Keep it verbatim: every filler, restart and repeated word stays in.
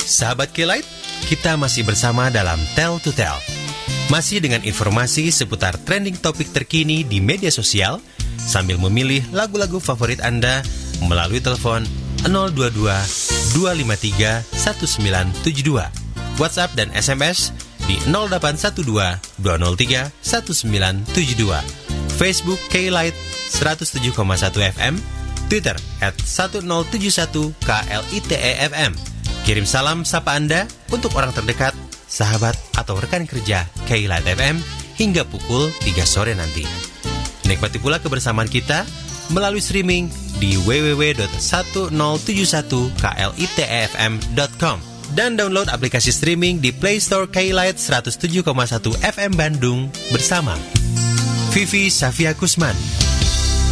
Sahabat K-Lite, kita masih bersama dalam Tell to Tell. Masih dengan informasi seputar trending topik terkini di media sosial, sambil memilih lagu-lagu favorit Anda melalui telepon nol dua dua dua lima tiga satu sembilan tujuh dua, WhatsApp dan S M S di nol delapan satu dua dua nol tiga satu sembilan tujuh dua, Facebook K-Lite seratus tujuh koma satu F M, Twitter at nol tujuh satu K L I T E F M. Kirim salam sapa Anda untuk orang terdekat, sahabat atau rekan kerja K-Lite F M hingga pukul tiga sore nanti. Nikmati pula kebersamaan kita melalui streaming di w w w dot nol tujuh satu K L I T E F M dot com dan download aplikasi streaming di Play Store K-Lite seratus tujuh koma satu F M Bandung bersama Vivi Safia Kusman.